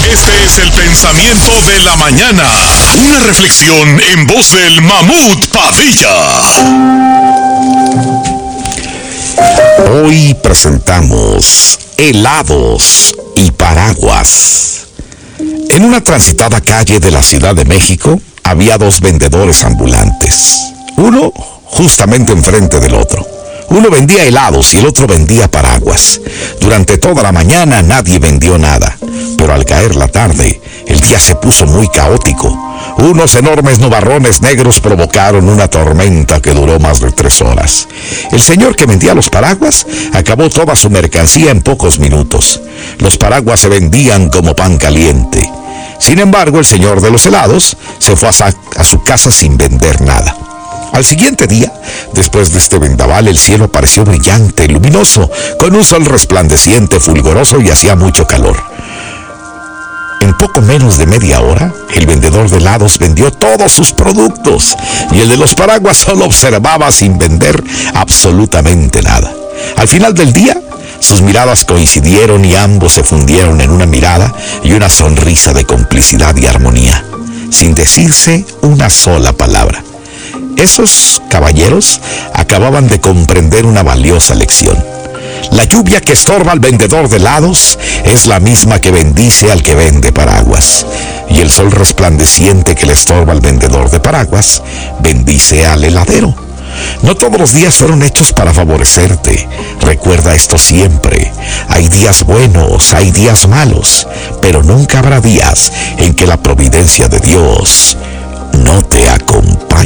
Este es el pensamiento de la mañana. Una reflexión en voz del Mamut Padilla. Hoy presentamos helados y paraguas. En una transitada calle de la Ciudad de México había dos vendedores ambulantes. Uno justamente enfrente del otro. Uno vendía helados y el otro vendía paraguas. Durante toda la mañana nadie vendió nada, pero al caer la tarde, el día se puso muy caótico. Unos enormes nubarrones negros provocaron una tormenta que duró más de 3 horas. El señor que vendía los paraguas acabó toda su mercancía en pocos minutos. Los paraguas se vendían como pan caliente. Sin embargo, el señor de los helados se fue a su casa sin vender nada. Al siguiente día, después de este vendaval, el cielo pareció brillante, luminoso, con un sol resplandeciente, fulgoroso y hacía mucho calor. En poco menos de media hora, el vendedor de helados vendió todos sus productos y el de los paraguas solo observaba sin vender absolutamente nada. Al final del día, sus miradas coincidieron y ambos se fundieron en una mirada y una sonrisa de complicidad y armonía, sin decirse una sola palabra. Esos caballeros acababan de comprender una valiosa lección. La lluvia que estorba al vendedor de helados es la misma que bendice al que vende paraguas. Y el sol resplandeciente que le estorba al vendedor de paraguas bendice al heladero. No todos los días fueron hechos para favorecerte. Recuerda esto siempre. Hay días buenos, hay días malos, pero nunca habrá días en que la providencia de Dios no te acompañe.